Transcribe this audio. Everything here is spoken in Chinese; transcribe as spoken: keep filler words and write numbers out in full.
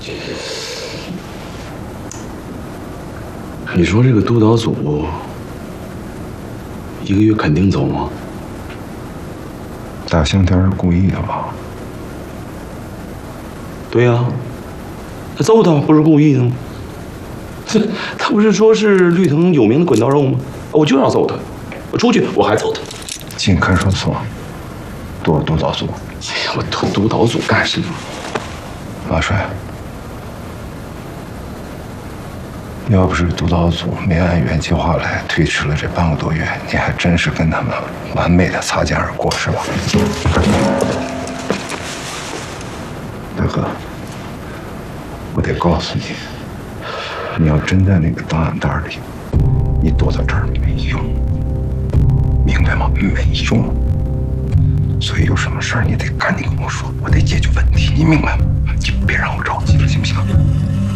你说这个督导组一个月肯定走吗？ 大香天是故意的吧？ 对呀、啊，他揍他不是故意的吗？这他不是说是绿藤有名的滚刀肉吗？我就要揍他，我出去我还揍他。 进看守所，多督导组。 哎呀，我督督导组干什么？ 马帅。 要不是督导组没按原计划来，推迟了这半个多月，你还真是跟他们完美的擦肩而过，是吧？大哥，我得告诉你，你要真在那个档案袋里，你躲到这儿没用，明白吗？没用。所以有什么事儿你得赶紧跟我说，我得解决问题，你明白吗？你别让我找。